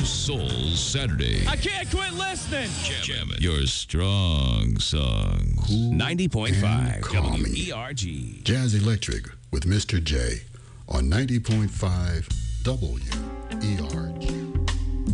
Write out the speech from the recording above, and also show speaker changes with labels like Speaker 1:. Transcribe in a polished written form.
Speaker 1: Soul Saturday.
Speaker 2: I can't quit listening.
Speaker 1: Jamming your strong song.
Speaker 3: Cool
Speaker 1: 90.5
Speaker 3: and calming.
Speaker 1: WERG.
Speaker 3: Jazz Electric with Mr. J on 90.5 WERG.